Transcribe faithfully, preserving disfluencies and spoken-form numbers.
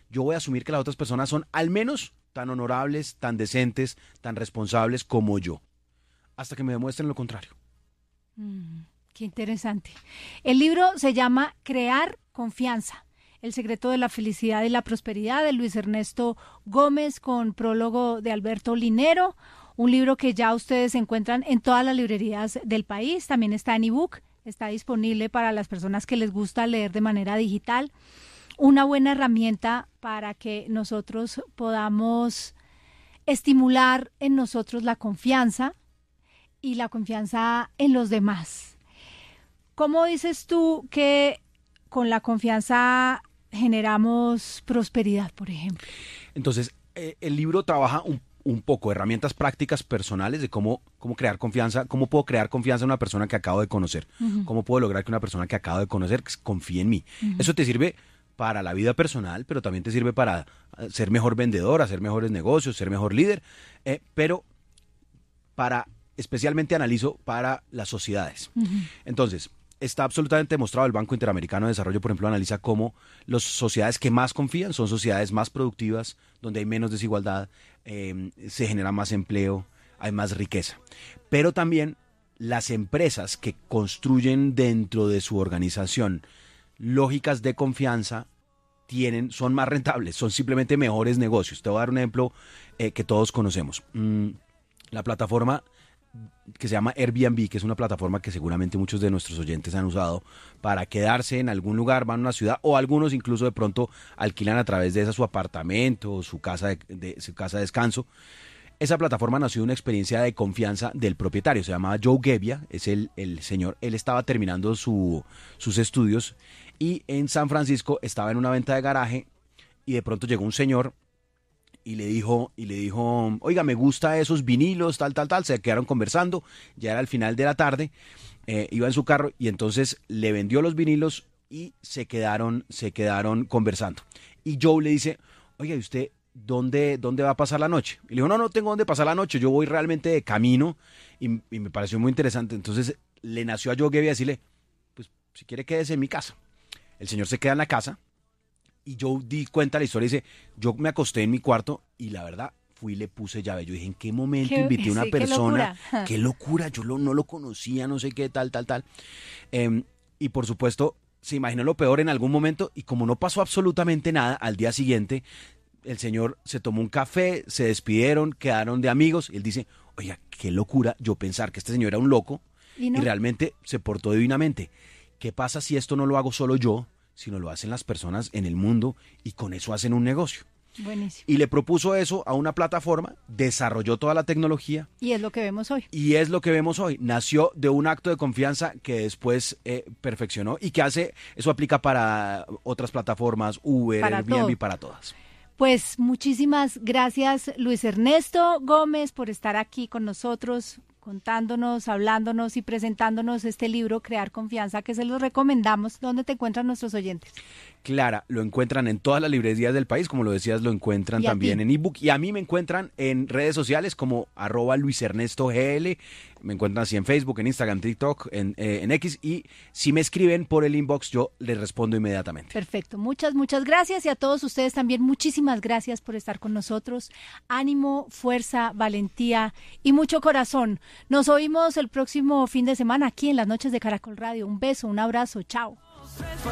yo voy a asumir que las otras personas son al menos tan honorables, tan decentes, tan responsables como yo, hasta que me demuestren lo contrario. Mm, qué interesante. El libro se llama Crear Confianza, el secreto de la felicidad y la prosperidad, de Luis Ernesto Gómez, con prólogo de Alberto Linero, un libro que ya ustedes encuentran en todas las librerías del país, también está en ebook, está disponible para las personas que les gusta leer de manera digital, una buena herramienta para que nosotros podamos estimular en nosotros la confianza y la confianza en los demás. ¿Cómo dices tú que con la confianza generamos prosperidad, por ejemplo? Entonces, eh, el libro trabaja un, un poco herramientas prácticas personales de cómo, cómo crear confianza, cómo puedo crear confianza en una persona que acabo de conocer, uh-huh. cómo puedo lograr que una persona que acabo de conocer confíe en mí. Uh-huh. Eso te sirve para la vida personal, pero también te sirve para ser mejor vendedor, hacer mejores negocios, ser mejor líder, eh, pero para, especialmente analizo para las sociedades. Uh-huh. Entonces, está absolutamente demostrado, el Banco Interamericano de Desarrollo, por ejemplo, analiza cómo las sociedades que más confían son sociedades más productivas, donde hay menos desigualdad, eh, se genera más empleo, hay más riqueza. Pero también las empresas que construyen dentro de su organización lógicas de confianza tienen, son más rentables, son simplemente mejores negocios. Te voy a dar un ejemplo eh, que todos conocemos. Mm, la plataforma que se llama Airbnb, que es una plataforma que seguramente muchos de nuestros oyentes han usado para quedarse en algún lugar, van a una ciudad, o algunos incluso de pronto alquilan a través de esa su apartamento o su casa de, de, su casa de descanso. Esa plataforma nació de una experiencia de confianza del propietario, se llamaba Joe Gebbia, es el, el señor, él estaba terminando su, sus estudios y en San Francisco estaba en una venta de garaje y de pronto llegó un señor y le dijo, y le dijo, oiga, me gusta esos vinilos, tal, tal, tal, se quedaron conversando, ya era el final de la tarde, eh, iba en su carro y entonces le vendió los vinilos y se quedaron, se quedaron conversando. Y Joe le dice, oiga, ¿y usted ¿Dónde, ¿dónde va a pasar la noche? Y le dijo, no, no tengo dónde pasar la noche, yo voy realmente de camino, y, y me pareció muy interesante. Entonces le nació a Joe Gebbia decirle, pues si quiere quédese en mi casa. El señor se queda en la casa y Joe di cuenta la historia y dice, yo me acosté en mi cuarto y la verdad fui y le puse llave. Yo dije, ¿en qué momento ¿Qué, invité a una sí, persona? Qué locura, qué locura, yo lo, no lo conocía, no sé qué, tal, tal, tal. Eh, y por supuesto, se imaginó lo peor en algún momento y como no pasó absolutamente nada, al día siguiente el señor se tomó un café, se despidieron, quedaron de amigos. Y él dice, oiga, qué locura yo pensar que este señor era un loco y, no. y realmente se portó divinamente. ¿Qué pasa si esto no lo hago solo yo, sino lo hacen las personas en el mundo y con eso hacen un negocio? Buenísimo. Y le propuso eso a una plataforma, desarrolló toda la tecnología. Y es lo que vemos hoy. Y es lo que vemos hoy. Nació de un acto de confianza que después eh, perfeccionó y que hace, eso aplica para otras plataformas, Uber, para Airbnb, todo. para todas. Pues muchísimas gracias, Luis Ernesto Gómez, por estar aquí con nosotros, contándonos, hablándonos y presentándonos este libro, Crear Confianza, que se los recomendamos. ¿Dónde te encuentran nuestros oyentes? Clara, lo encuentran en todas las librerías del país, como lo decías, lo encuentran también en ebook. Y a mí me encuentran en redes sociales como arroba Luis Ernesto G L. Me encuentran así en Facebook, en Instagram, TikTok, en, eh, en X. Y si me escriben por el inbox, yo les respondo inmediatamente. Perfecto. Muchas, muchas gracias. Y a todos ustedes también, muchísimas gracias por estar con nosotros. Ánimo, fuerza, valentía y mucho corazón. Nos oímos el próximo fin de semana aquí en las noches de Caracol Radio. Un beso, un abrazo. Chao.